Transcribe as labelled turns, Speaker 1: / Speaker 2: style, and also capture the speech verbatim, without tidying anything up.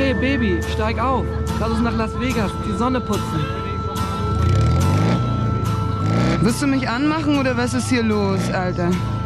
Speaker 1: Hey, Baby, steig auf. Lass uns nach Las Vegas, die Sonne putzen.
Speaker 2: Wirst du mich anmachen oder was ist hier los, Alter?